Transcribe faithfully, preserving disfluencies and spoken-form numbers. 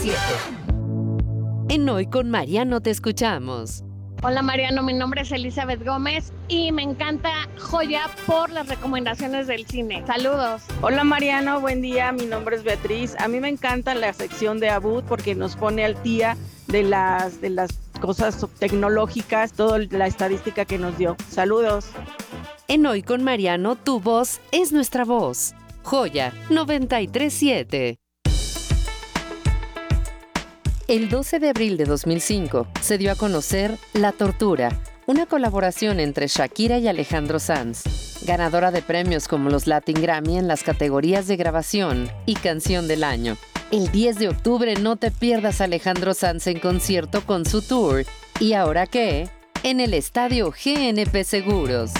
En Hoy con Mariano te escuchamos. Hola Mariano, mi nombre es Elizabeth Gómez y me encanta Joya por las recomendaciones del cine. Saludos. Hola Mariano, buen día, mi nombre es Beatriz. A mí me encanta la sección de Abud porque nos pone al día de las, de las cosas tecnológicas, toda la estadística que nos dio. Saludos. En Hoy con Mariano, tu voz es nuestra voz. Joya noventa y tres punto siete. El doce de abril de dos mil cinco se dio a conocer La Tortura, una colaboración entre Shakira y Alejandro Sanz, ganadora de premios como los Latin Grammy en las categorías de grabación y canción del año. El diez de octubre no te pierdas a Alejandro Sanz en concierto con su tour ¿Y ahora qué? En el Estadio G N P Seguros.